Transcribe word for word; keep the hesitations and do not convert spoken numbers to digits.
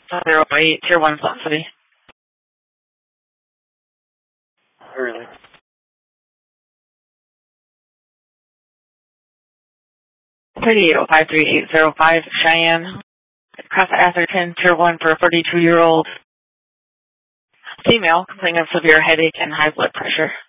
zero eight, Tier one, Salt City. Really? thirty-eight oh five, thirty-eight oh five, Cheyenne. Cross Atherton, Tier one for a forty-two-year-old female complaining of severe headache and high blood pressure.